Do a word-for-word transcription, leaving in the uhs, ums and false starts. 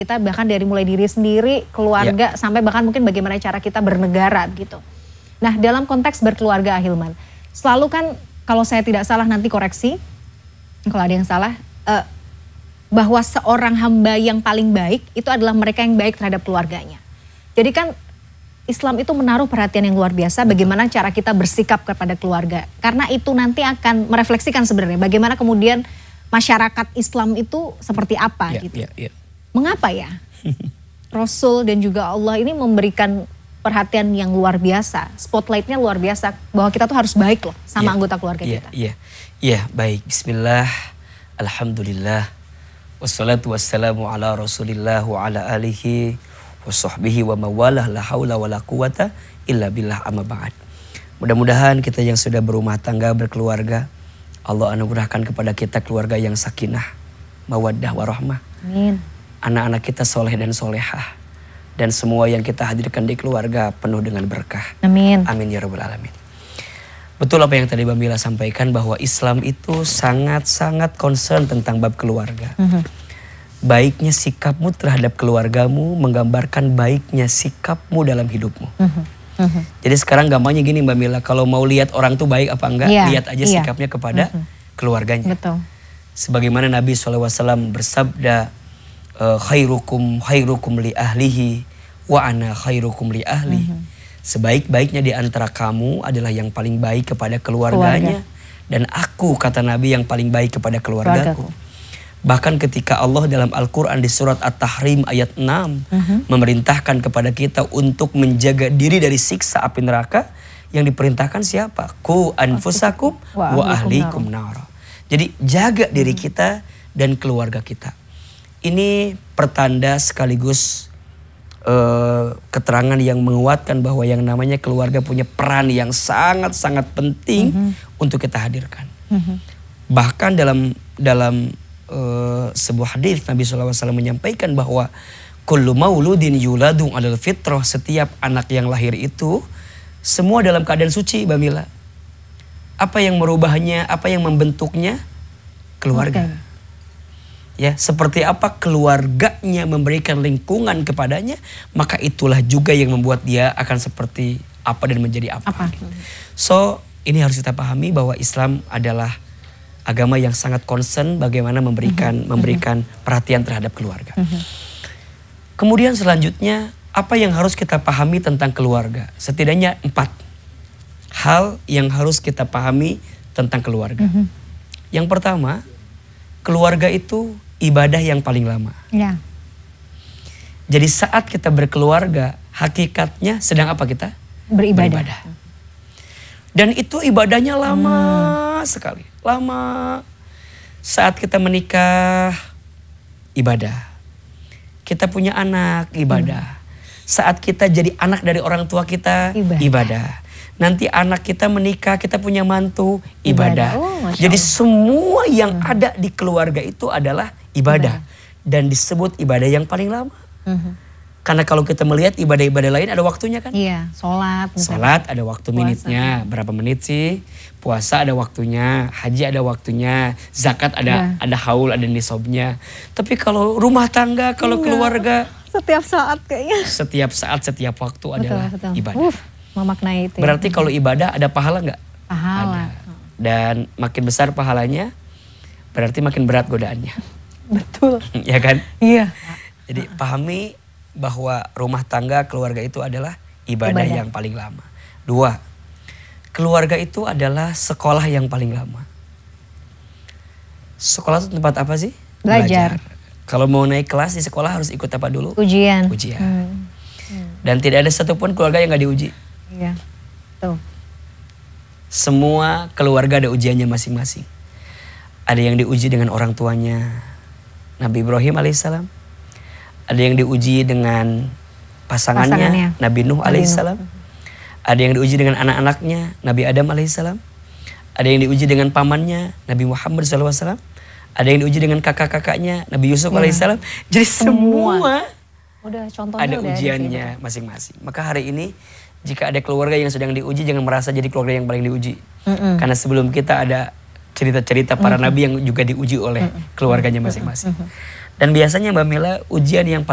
Kita bahkan dari mulai diri sendiri, keluarga, ya. Sampai bahkan mungkin bagaimana cara kita bernegara gitu. Nah dalam konteks berkeluarga Ahilman, selalu kan kalau saya tidak salah nanti koreksi, kalau ada yang salah, uh, bahwa seorang hamba yang paling baik itu adalah mereka yang baik terhadap keluarganya. Jadi kan Islam itu menaruh perhatian yang luar biasa bagaimana cara kita bersikap kepada keluarga. Karena itu nanti akan merefleksikan sebenarnya bagaimana kemudian masyarakat Islam itu seperti apa ya, gitu. Ya, ya. Mengapa ya Rasul dan juga Allah ini memberikan perhatian yang luar biasa, spotlightnya luar biasa bahwa kita tuh harus baik loh sama ya, anggota keluarga ya, kita. Iya, iya, baik. Bismillah, alhamdulillah, wassalatu wassalamu ala rasulillah wa ala alihi wa sahbihi wa mawalah la hawla wa la quwata illa billah amma ba'd. Mudah-mudahan kita yang sudah berumah tangga, berkeluarga, Allah anugerahkan kepada kita keluarga yang sakinah, mawaddah warahmah. Amin. Anak-anak kita soleh dan solehah. Dan semua yang kita hadirkan di keluarga penuh dengan berkah. Amin. Amin ya rabbal alamin. Betul apa yang tadi Mbak Mila sampaikan bahwa Islam itu sangat-sangat concern tentang bab keluarga. Mm-hmm. Baiknya sikapmu terhadap keluargamu menggambarkan baiknya sikapmu dalam hidupmu. Mm-hmm. Mm-hmm. Jadi sekarang gampangnya gini Mbak Mila, kalau mau lihat orang tuh baik apa enggak, yeah, lihat aja yeah. sikapnya kepada mm-hmm. keluarganya. Betul. Sebagaimana Nabi shallallahu alaihi wasallam bersabda, khairukum khairukum li ahlihi wa ana khairukum li ahli. Mm-hmm. Sebaik-baiknya di antara kamu adalah yang paling baik kepada keluarganya. Keluarga. Dan aku, kata Nabi, yang paling baik kepada keluargaku. Keluargaku. Bahkan ketika Allah dalam Al-Quran di surat At-Tahrim ayat enam mm-hmm. memerintahkan kepada kita untuk menjaga diri dari siksa api neraka, yang diperintahkan siapa? Ku anfusakum wa, wa ahlikum nara. Jadi jaga diri mm-hmm. kita dan keluarga kita. Ini pertanda sekaligus uh, keterangan yang menguatkan bahwa yang namanya keluarga punya peran yang sangat-sangat penting mm-hmm. untuk kita hadirkan. Mm-hmm. Bahkan dalam dalam uh, sebuah hadis Nabi shallallahu alaihi wasallam menyampaikan bahwa kullu mauludin yuladu alal fitrah, setiap anak yang lahir itu semua dalam keadaan suci, Mbak Mila. Apa yang merubahnya, apa yang membentuknya? Keluarga. Okay. Ya, seperti apa keluarganya memberikan lingkungan kepadanya, maka itulah juga yang membuat dia akan seperti apa dan menjadi apa. apa? So, ini harus kita pahami bahwa Islam adalah agama yang sangat concern bagaimana memberikan uh-huh. memberikan uh-huh. perhatian terhadap keluarga. Uh-huh. Kemudian selanjutnya, apa yang harus kita pahami tentang keluarga? Setidaknya empat hal yang harus kita pahami tentang keluarga. Uh-huh. Yang pertama, keluarga itu ibadah yang paling lama. Ya. Jadi saat kita berkeluarga, hakikatnya sedang apa kita? Beribadah. Beribadah. Dan itu ibadahnya lama hmm. sekali. Lama. Saat kita menikah, ibadah. Kita punya anak, ibadah. Hmm. Saat kita jadi anak dari orang tua kita, ibadah. ibadah. Nanti anak kita menikah, kita punya mantu, ibadah. ibadah. Oh, jadi semua yang hmm. ada di keluarga itu adalah ibadah. ibadah. Dan disebut ibadah yang paling lama. Hmm. Karena kalau kita melihat ibadah-ibadah lain ada waktunya kan? Iya, sholat. Sholat ada waktu puasa. Minitnya, berapa menit sih? Puasa ada waktunya, haji ada waktunya, zakat ada ya. ada haul, ada nisabnya. Tapi kalau rumah tangga, kalau iya. keluarga. Setiap saat kayaknya. Setiap saat, setiap waktu betul, adalah betul. ibadah. Uf. Memaknai itu. Berarti ya. kalau ibadah ada pahala nggak? Pahala. Ada. Dan makin besar pahalanya, berarti makin berat godaannya. Betul. Ya kan? Iya. Jadi pahami bahwa rumah tangga, keluarga itu adalah ibadah, ibadah yang paling lama. Dua, keluarga itu adalah sekolah yang paling lama. Sekolah itu tempat apa sih? Belajar. Belajar. Kalau mau naik kelas di sekolah harus ikut apa dulu? Ujian. Ujian. Hmm. Hmm. Dan tidak ada satupun keluarga yang gak diuji. Iya. Tuh. Semua keluarga ada ujiannya masing-masing. Ada yang diuji dengan orang tuanya, Nabi Ibrahim alaihissalam. Ada yang diuji dengan pasangannya, pasangannya. Nabi Nuh alaihissalam. Ada yang diuji dengan anak-anaknya, Nabi Adam alaihissalam. Ada yang diuji dengan pamannya, Nabi Muhammad shallallahu alaihi wasallam. Ada yang diuji dengan kakak-kakaknya, Nabi Yusuf ya. alaihissalam. Jadi semua, semua udah, contohnya ada udah ujiannya ada masing-masing. Maka hari ini jika ada keluarga yang sedang diuji, jangan merasa jadi keluarga yang paling diuji. Mm-mm. Karena sebelum kita ada cerita-cerita para Mm-mm. nabi yang juga diuji oleh Mm-mm. keluarganya masing-masing. Mm-mm. Dan biasanya Mbak Mila, ujian yang